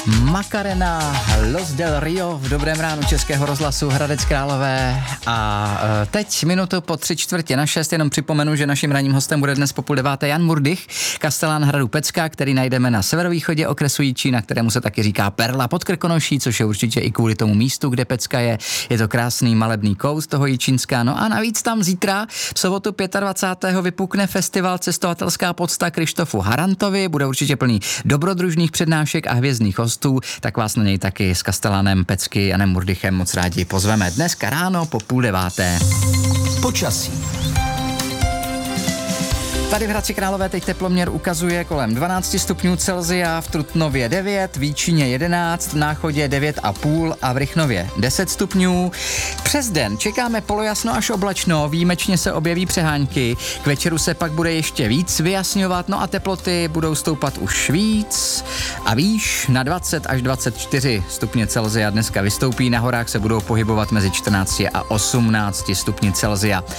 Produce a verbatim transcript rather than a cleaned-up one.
Macarena, Los del Rio v dobrém ránu Českého rozhlasu Hradec Králové a teď minutu po tři čtvrtě na šest, jenom připomenu, že naším ranním hostem bude dnes po půl deváté Jan Murdych, kastelán hradu Pecka, který najdeme na severovýchodě okresu Jičína, kterému se taky říká Perla pod Krkonoší, což je určitě i kvůli tomu místu, kde Pecka je. Je to krásný malebný kous toho Jičínska, no a navíc tam zítra v sobotu dvacátého pátého vypukne festival Cestovatelská podsta Krištofu Harantovi, bude určitě plný dobrodružných přednášek a hvězdných hostů, tak vás na něj taky s kastelánem Pecky Janem Murdychem moc rádi pozveme. Dneska ráno po půl deváté. Počasí. Tady v Hradci Králové teď teploměr ukazuje kolem dvanáct stupňů Celsia, v Trutnově devět, v Jičíně jedenáct, v Náchodě devět a půl a v Rychnově deset stupňů. Přes den čekáme polojasno až oblačno, výjimečně se objeví přehánky, k večeru se pak bude ještě víc vyjasňovat, no a teploty budou stoupat už víc a výš na dvacet až dvacet čtyři stupně Celsia dneska vystoupí, na horách se budou pohybovat mezi čtrnáct a osmnáct stupni Celsia.